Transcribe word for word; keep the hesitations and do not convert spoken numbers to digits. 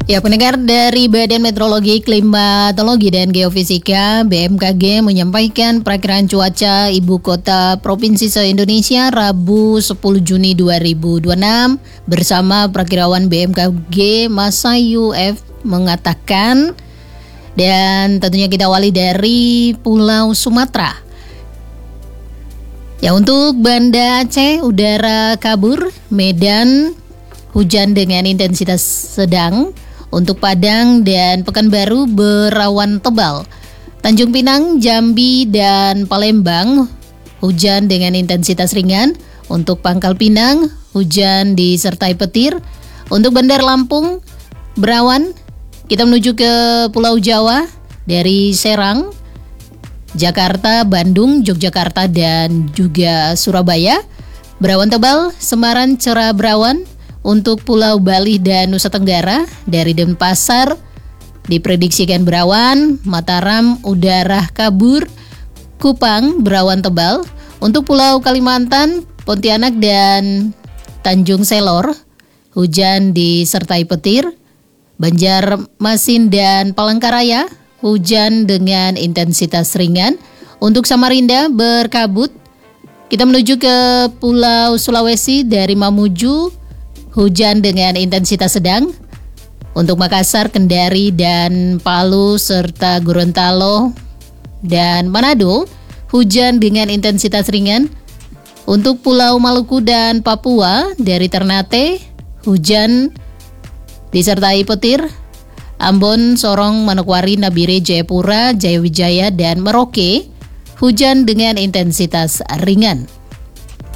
Ya, pendengar, dari Badan Meteorologi, Klimatologi, dan Geofisika B M K G menyampaikan perakiraan cuaca ibu kota provinsi se-Indonesia Rabu sepuluh Juni dua ribu dua puluh enam bersama perakirawan B M K G Masayu F mengatakan, dan tentunya kita awali dari Pulau Sumatera. Ya, untuk Banda Aceh udara kabur, Medan hujan dengan intensitas sedang. Untuk Padang dan Pekanbaru berawan tebal. Tanjung Pinang, Jambi, dan Palembang hujan dengan intensitas ringan. Untuk Pangkal Pinang hujan disertai petir. Untuk Bandar Lampung berawan. Kita menuju ke Pulau Jawa dari Serang, Jakarta, Bandung, Yogyakarta, dan juga Surabaya berawan tebal. Semarang cerah berawan. Untuk Pulau Bali dan Nusa Tenggara dari Denpasar diprediksikan berawan. Mataram udara kabur. Kupang berawan tebal. Untuk Pulau Kalimantan, Pontianak, dan Tanjung Selor hujan disertai petir. Banjarmasin dan Palangkaraya hujan dengan intensitas ringan. Untuk Samarinda berkabut. Kita menuju ke Pulau Sulawesi dari Mamuju, hujan dengan intensitas sedang. Untuk Makassar, Kendari, dan Palu, serta Gorontalo dan Manado, hujan dengan intensitas ringan. Untuk Pulau Maluku dan Papua, dari Ternate, hujan disertai petir. Ambon, Sorong, Manokwari, Nabire, Jayapura, Jayawijaya, dan Merauke, hujan dengan intensitas ringan.